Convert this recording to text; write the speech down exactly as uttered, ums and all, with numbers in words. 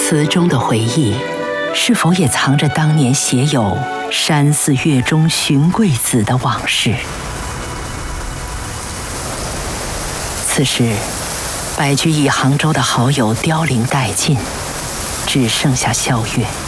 词中的回忆，是否也藏着当年写有“山寺月中寻桂子”的往事？此时，白居易杭州的好友凋零殆尽，只剩下萧月。